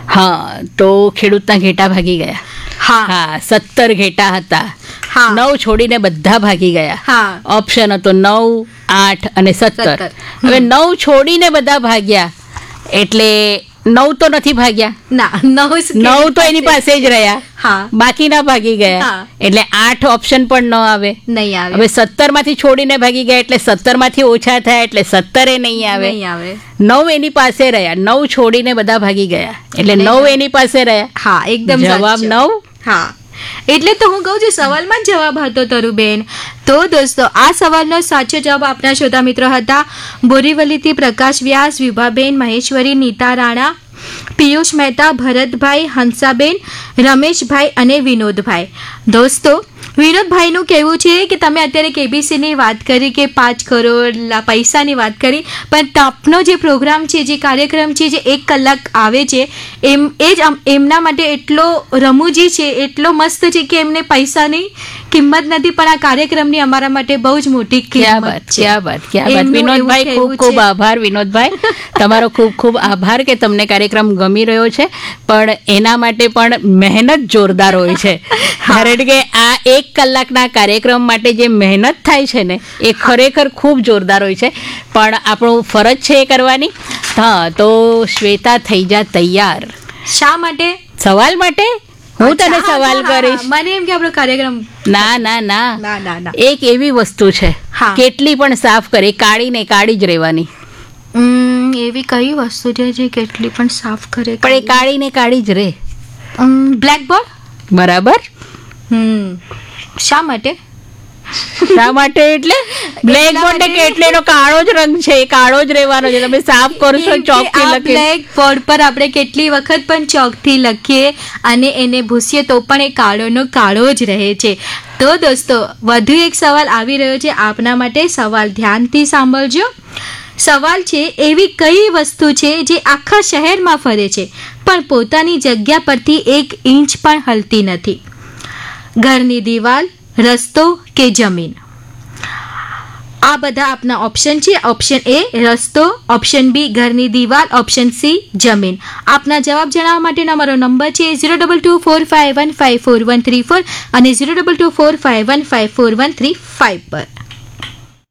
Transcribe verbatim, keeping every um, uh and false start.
હા, તો ખેડૂતના ઘેટા ભાગી ગયા. હા હા, સત્તર ઘેટા હતા. હા નવ છોડીને બધા ભાગી ગયા. હા ઓપ્શન હતો નવ, આઠ અને સત્તર. સત્તર. હવે નવ છોડીને બધા ભાગ્યા એટલે નવ તો નથી ભાગ્યા, ના નવ જ નવ તો એની પાસે જ રહ્યા, હા બાકીના ભાગી ગયા. હા. એટલે આઠ ઓપ્શન પણ ન આવે. નહીં આવે. હવે સત્તર માંથી છોડીને ભાગી ગયા એટલે સત્તર માંથી ઓછા થયા એટલે સત્તરે નહીં આવે. નહીં આવે. નવ એની પાસે રહ્યા, નવ છોડીને બધા ભાગી ગયા એટલે નહીં નવ આવે. એની પાસે રહ્યા. હા એકદમ જવાબ સાચું. નવ. હા એટલે તો હું કહું છું સવાલમાં જ જવાબ હતો તરુબેન. તો દોસ્તો આ સવાલનો સાચો જવાબ આપણા શ્રોતા મિત્રો હતા બોરીવલીથી પ્રકાશ વ્યાસ, વિભાબેન, મહેશ્વરી, નીતા રાણા, પિયુષ મહેતા, ભરતભાઈ, હંસાબેન, રમેશભાઈ અને વિનોદભાઈ. દોસ્તો વિનોદભાઈનું કહેવું છે કે તમે અત્યારે કેબીસીની વાત કરી કે પાંચ કરોડ પૈસાની વાત કરી, પણ આપનો જે પ્રોગ્રામ છે, જે કાર્યક્રમ છે, જે એક કલાક આવે છે એમ એ જ એમના માટે એટલો રમૂજી છે, એટલો મસ્ત છે કે એમને પૈસાની કિંમત નથી, પણ આ કાર્યક્રમની અમારા માટે બહુ જ મોટી ક્યાં કિંમત બાત, છે. ક્યાં બાત, ક્યાં બાત. એમનું એવું વિનોદભાઈ, કહેવું ખૂબ ખૂબ છે. આભાર વિનોદભાઈ, તમારો ખૂબ ખૂબ આભાર કે તમને કાર્યક્રમ ગમી રહ્યો છે, પણ એના માટે પણ મહેનત જોરદાર હોય છે. કારણ કે આ એક કલાકના કાર્યક્રમ માટે જે મહેનત થાય છે ને એ ખરેખર ખૂબ જોરદાર હોય છે, પણ આપણું ફરજ છે એ કરવાની. હા, તો શ્વેતા થઈ જા તૈયાર. શા માટે? સવાલ માટે હું તને અચ્છા, સવાલ હા, હા, કરીશ. મને એમ કે આપણો કાર્યક્રમ ના ના ના, ના ના ના એક એવી વસ્તુ છે હા. કેટલી પણ સાફ કરે, કાળી ને કાળી જ રહેવાની. ઉમ, એવી કઈ વસ્તુ છે જે કેટલી પણ સાફ કરે પણ એ કાળી ને કાળી જ રહે. બ્લેકબોર્ડ. બરાબર. હમ શા માટે? શા માટે એટલે બ્લેક બોર્ડ કે એટલે એનો કાળો જ રંગ છે, એ કાળો જ રહેવાનો છે. તમે સાફ કરશો ચોકથી લખી. બ્લેક બોર્ડ પર આપણે કેટલી વખત પણ ચોકથી લખીએ અને એને ભૂસીએ તો પણ એ કાળોનો કાળો જ રહે છે. તો દોસ્તો વધુ એક સવાલ આવી રહ્યો છે આપના માટે. સવાલ ધ્યાનથી સાંભળજો. સવાલ છે એવી કઈ વસ્તુ છે જે આખા શહેરમાં ફરે છે પણ પોતાની જગ્યા પરથી એક ઇંચ પણ હલતી નથી? ઘરની દિવાલ, રસ્તો કે જમીન? આ બધા આપના ઓપ્શન છે. ઓપ્શન એ રસ્તો, ઓપ્શન બી ઘરની દિવાલ, ઓપ્શન સી જમીન. આપના જવાબ જણાવવા માટેનો અમારો નંબર છે zero double two four five one five four one three four અને zero double two four five one five four one three five પર.